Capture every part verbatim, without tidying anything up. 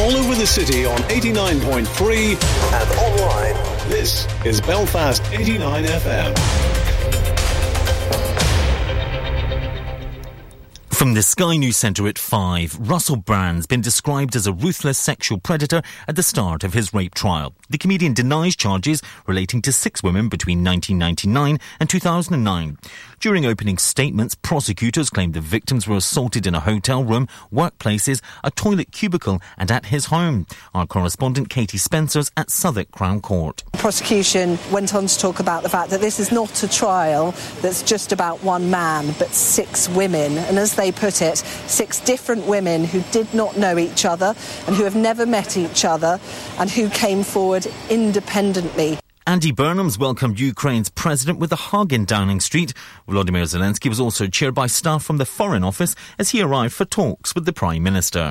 all over the city on eighty-nine point three and online. This is Belfast eighty-nine F M. From the Sky News Centre at five, Russell Brand's been described as a ruthless sexual predator at the start of his rape trial. The comedian denies charges relating to six women between nineteen ninety-nine and two thousand nine. During opening statements, prosecutors claimed the victims were assaulted in a hotel room, workplaces, a toilet cubicle and at his home. Our correspondent Katie Spencer's at Southwark Crown Court. The prosecution went on to talk about the fact that this is not a trial that's just about one man, but six women. And as they put it, six different women who did not know each other and who have never met each other and who came forward independently. Andy Burnham's welcomed Ukraine's president with a hug in Downing Street. Volodymyr Zelensky was also cheered by staff from the Foreign Office as he arrived for talks with the Prime Minister.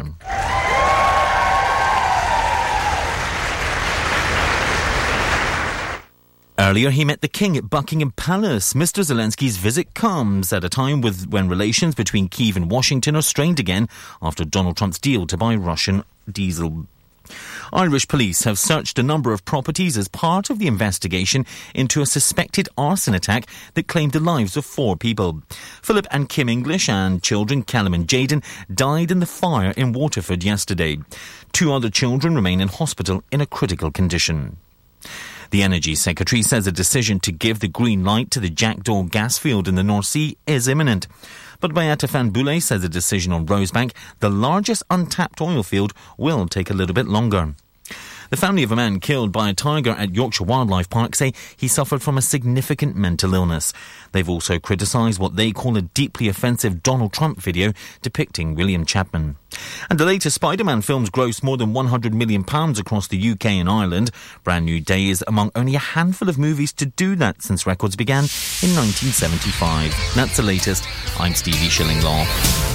Earlier, he met the King at Buckingham Palace. Mister Zelensky's visit comes at a time with, when relations between Kyiv and Washington are strained again after Donald Trump's deal to buy Russian diesel. Irish police have searched a number of properties as part of the investigation into a suspected arson attack that claimed the lives of four people. Philip and Kim English and children Callum and Jaden died in the fire in Waterford yesterday. Two other children remain in hospital in a critical condition. The Energy Secretary says a decision to give the green light to the Jackdaw gas field in the North Sea is imminent. But Beata Van Boulay says a decision on Rosebank, the largest untapped oil field, will take a little bit longer. The family of a man killed by a tiger at Yorkshire Wildlife Park say he suffered from a significant mental illness. They've also criticised what they call a deeply offensive Donald Trump video depicting William Chapman. And the latest Spider-Man films grossed more than one hundred million pounds across the U K and Ireland. Brand New Day is among only a handful of movies to do that since records began in nineteen seventy-five. That's the latest. I'm Stevie Shillinglaw.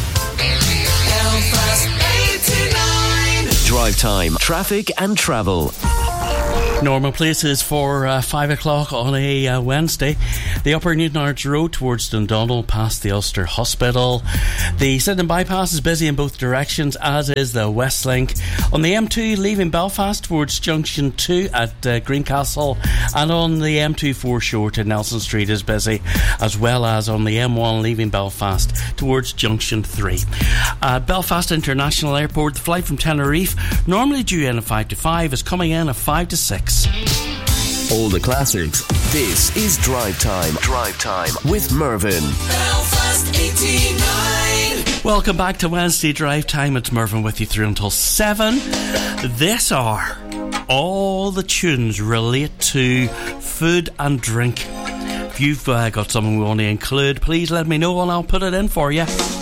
Drive time, traffic and travel. Normal places for uh, five o'clock on a uh, Wednesday. The Upper Newtonards Road towards Dundonald past the Ulster Hospital. The Sydenham Bypass is busy in both directions, as is the West Link. On the M two leaving Belfast towards Junction two at uh, Greencastle, and on the M two foreshore to Nelson Street is busy, as well as on the M one leaving Belfast towards Junction three. At Belfast International Airport, the flight from Tenerife, normally due in at five to five, is coming in at five to six. All the classics. This is Drive Time. Drive Time with Mervyn. Belfast eighty-nine. Welcome back to Wednesday Drive Time. It's Mervyn with you through until seven. This hour, all the tunes relate to food and drink. If you've uh, got something we want to include, please let me know and I'll put it in for you.